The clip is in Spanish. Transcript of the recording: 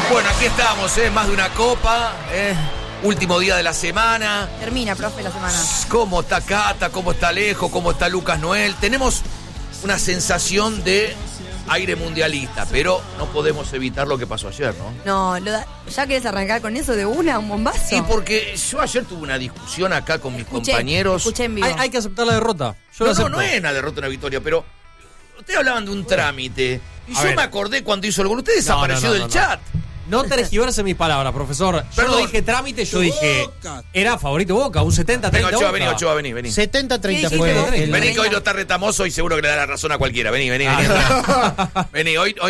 Bueno, aquí estamos, más de una copa, último día de la semana. Termina, profe, la semana. ¿Cómo está Cata? ¿Cómo está Alejo? ¿Cómo está Lucas Noel? Tenemos una sensación de aire mundialista, pero no podemos evitar lo que pasó ayer, ¿no? No, ¿ya querés arrancar con eso de un bombazo? Y porque yo ayer tuve una discusión acá con mis compañeros. Escuché en vivo. Hay que aceptar la derrota. No es una derrota, una victoria, pero ustedes hablaban de un trámite. Y yo me acordé cuando hizo el gol. Usted desapareció del chat. No tergiverse mis palabras, profesor. Yo no dije trámite, yo dije era favorito Boca, un 70-30 Venga, Ochoa, Boca. Ochoa, vení. 70-30 fue. Vení que hoy no está retamoso y seguro que le da la razón a cualquiera. Vení. Vení, hoy